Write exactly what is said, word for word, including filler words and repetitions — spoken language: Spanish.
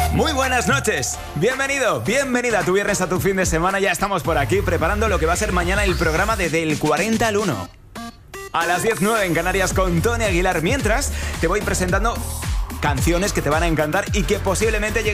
Muy buenas noches, bienvenido, bienvenida a tu viernes, a tu fin de semana. Ya estamos por aquí preparando lo que va a ser mañana el programa de Del cuarenta al uno. A las diez nueve en Canarias con Tony Aguilar. Mientras te voy presentando canciones que te van a encantar y que posiblemente lleguen